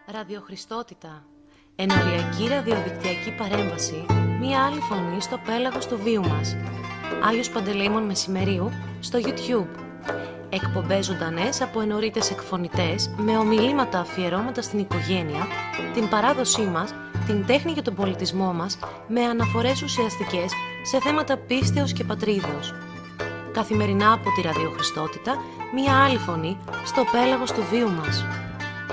Ραδιοχριστότητα. Ενοριακή ραδιοδικτυακή παρέμβαση, μία άλλη φωνή στο πέλαγος του βίου μας. Άγιος Παντελεήμων Μεσημερίου στο YouTube. Εκπομπές ζωντανές από ενορίτες εκφωνητές με ομιλήματα αφιερώματα στην οικογένεια, την παράδοσή μας, την τέχνη και τον πολιτισμό μας, με αναφορές ουσιαστικές σε θέματα πίστεως και πατρίδος. Καθημερινά από τη Ραδιοχριστότητα, μία άλλη φωνή στο πέλαγος του βίου μας.